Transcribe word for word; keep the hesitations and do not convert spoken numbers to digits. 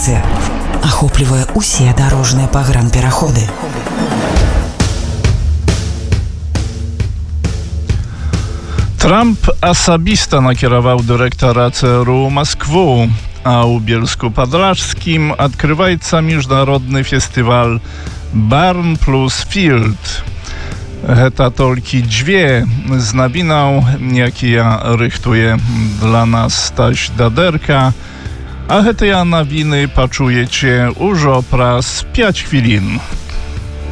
інфармацыя ахоплівае ўсе дарожныя пагранпераходы. Trump особисто накировал директора ЦРУ Москву, а у Bielsku-Podlaskim открывается международный фестиваль Barn plus Field. Это только dwie z nowinał, jakie ja rychtuję dla nas Staś Daderka, a te nowiny poczujecie już przez pięć chwilin.